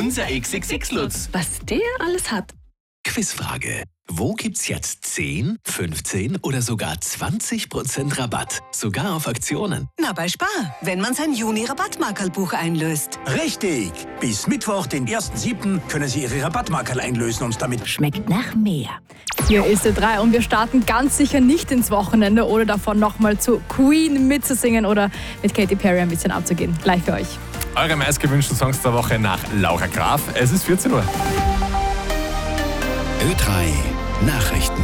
Unser XXX-Lutz. Was der alles hat. Quizfrage. Wo gibt's jetzt 10, 15 oder sogar 20% Rabatt? Sogar auf Aktionen. Na, bei Spar, wenn man sein Juni-Rabattmarkerlbuch einlöst. Richtig! Bis Mittwoch, den 1.7., können Sie Ihre Rabattmarkerl einlösen und damit Schmeckt nach mehr. Hier ist Ö3 und wir starten ganz sicher nicht ins Wochenende, ohne davon nochmal zu Queen mitzusingen oder mit Katy Perry ein bisschen abzugehen. Gleich für euch. Eure meistgewünschten Songs der Woche nach Laura Graf. Es ist 14 Uhr. Ö3 Nachrichten.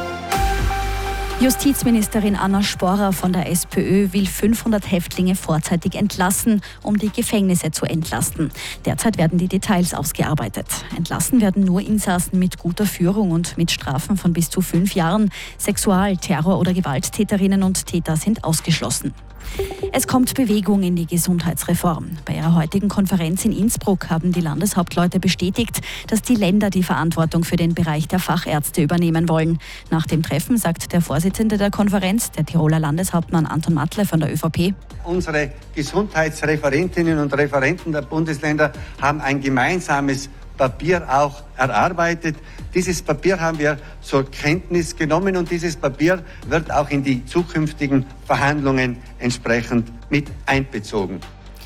Justizministerin Anna Sporrer von der SPÖ will 500 Häftlinge vorzeitig entlassen, um die Gefängnisse zu entlasten. Derzeit werden die Details ausgearbeitet. Entlassen werden nur Insassen mit guter Führung und mit Strafen von bis zu 5 Jahren. Sexual-, Terror- oder Gewalttäterinnen und Täter sind ausgeschlossen. Es kommt Bewegung in die Gesundheitsreform. Bei ihrer heutigen Konferenz in Innsbruck haben die Landeshauptleute bestätigt, dass die Länder die Verantwortung für den Bereich der Fachärzte übernehmen wollen. Nach dem Treffen sagt der Vorsitzende der Konferenz, der Tiroler Landeshauptmann Anton Matle von der ÖVP: Unsere Gesundheitsreferentinnen und Referenten der Bundesländer haben ein gemeinsames Papier auch erarbeitet. Dieses Papier haben wir zur Kenntnis genommen und dieses Papier wird auch in die zukünftigen Verhandlungen entsprechend mit einbezogen.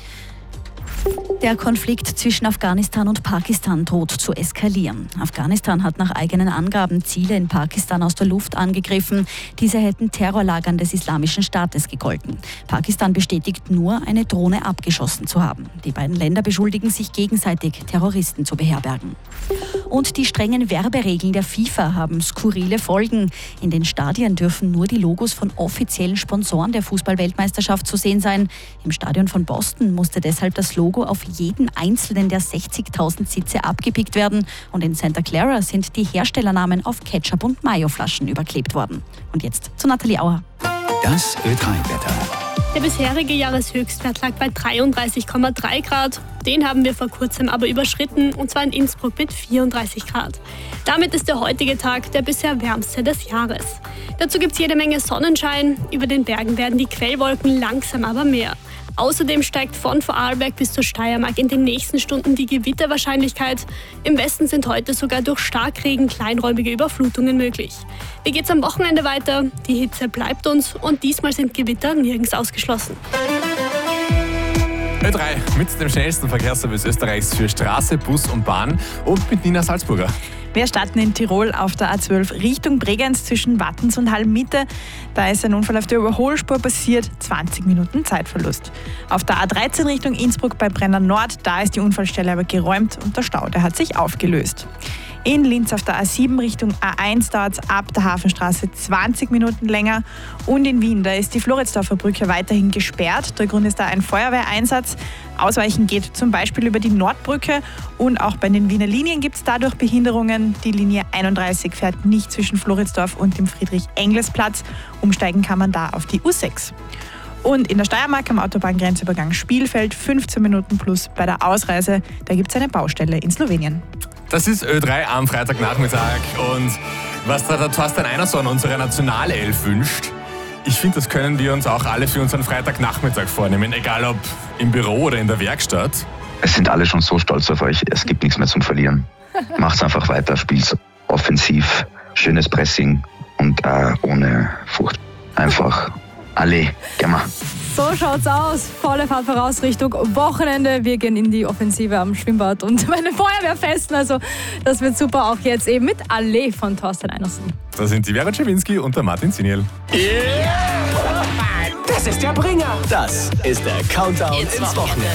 Der Konflikt zwischen Afghanistan und Pakistan droht zu eskalieren. Afghanistan hat nach eigenen Angaben Ziele in Pakistan aus der Luft angegriffen. Diese hätten Terrorlagern des Islamischen Staates gegolten. Pakistan bestätigt nur, eine Drohne abgeschossen zu haben. Die beiden Länder beschuldigen sich gegenseitig, Terroristen zu beherbergen. Und die strengen Werberegeln der FIFA haben skurrile Folgen. In den Stadien dürfen nur die Logos von offiziellen Sponsoren der Fußball-Weltmeisterschaft zu sehen sein. Im Stadion von Boston musste deshalb das Logo auf jeden einzelnen der 60.000 Sitze abgepickt werden. Und in Santa Clara sind die Herstellernamen auf Ketchup- und Mayo-Flaschen überklebt worden. Und jetzt zu Nathalie Auer. Das Ö3-Wetter. Der bisherige Jahreshöchstwert lag bei 33,3 Grad. Den haben wir vor kurzem aber überschritten, und zwar in Innsbruck mit 34 Grad. Damit ist der heutige Tag der bisher wärmste des Jahres. Dazu gibt es jede Menge Sonnenschein. Über den Bergen werden die Quellwolken langsam aber mehr. Außerdem steigt von Vorarlberg bis zur Steiermark in den nächsten Stunden die Gewitterwahrscheinlichkeit. Im Westen sind heute sogar durch Starkregen kleinräumige Überflutungen möglich. Wie geht's am Wochenende weiter? Die Hitze bleibt uns und diesmal sind Gewitter nirgends ausgeschlossen. Ö3 mit dem schnellsten Verkehrsservice Österreichs für Straße, Bus und Bahn und mit Nina Salzburger. Wir starten in Tirol auf der A12 Richtung Bregenz zwischen Wattens und Hallmitte. Da ist ein Unfall auf der Überholspur passiert, 20 Minuten Zeitverlust. Auf der A13 Richtung Innsbruck bei Brenner Nord, da ist die Unfallstelle aber geräumt und der Stau, der hat sich aufgelöst. In Linz auf der A7 Richtung A1 dauert es ab der Hafenstraße 20 Minuten länger. Und in Wien, da ist die Floridsdorfer Brücke weiterhin gesperrt. Der Grund ist da ein Feuerwehreinsatz. Ausweichen geht zum Beispiel über die Nordbrücke. Und auch bei den Wiener Linien gibt es dadurch Behinderungen. Die Linie 31 fährt nicht zwischen Floridsdorf und dem Friedrich-Engels-Platz. Umsteigen kann man da auf die U6. Und in der Steiermark am Autobahngrenzübergang Spielfeld 15 Minuten plus bei der Ausreise. Da gibt es eine Baustelle in Slowenien. Das ist Ö3 am Freitagnachmittag. Und was da der Thorsten Einerson, unsere Nationalelf, wünscht, ich finde, das können wir uns auch alle für unseren Freitagnachmittag vornehmen, egal ob im Büro oder in der Werkstatt. Es sind alle schon so stolz auf euch, es gibt nichts mehr zum Verlieren. Macht's einfach weiter, spielt's offensiv, schönes Pressing und ohne Furcht. Einfach alle, gehen wir. So schaut's aus. Volle Fahrt voraus Richtung Wochenende. Wir gehen in die Offensive am Schwimmbad und bei den Feuerwehrfesten. Also das wird super, auch jetzt eben mit Allee von Thorsten Einerson. Da sind die Vera Czerwinski und der Martin Ziniel. Yeah! Das ist der Bringer. Das ist der Countdown ins Wochenende.